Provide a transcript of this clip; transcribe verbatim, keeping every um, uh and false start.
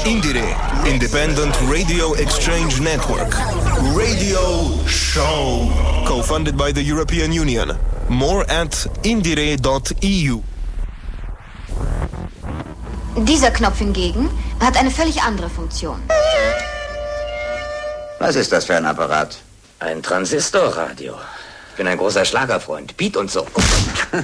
Indire, Independent Radio Exchange Network. Radio Show. Co-funded by the European Union. More at indire dot e u. Dieser Knopf hingegen hat eine völlig andere Funktion. Was ist das für ein Apparat? Ein Transistorradio. Ich bin ein großer Schlagerfreund. Beat und so.